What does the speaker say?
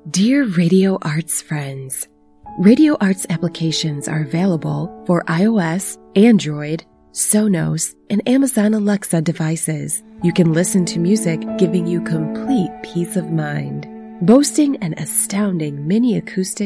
Dear Radio Arts friends, Radio Arts applications are available for iOS, Android, Sonos, and Amazon Alexa devices. You can listen to music giving you complete peace of mind. Boasting an astounding mini acoustic